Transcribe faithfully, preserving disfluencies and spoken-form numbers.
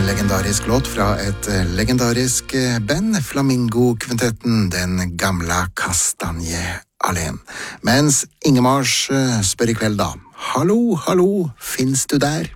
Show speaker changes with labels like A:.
A: legendarisk låt fra et legendarisk band, Flamingo-kvintetten, Den gamla kastanje alene. Mens Ingemars spør i kveld da, hallo, hallo, finnes du der?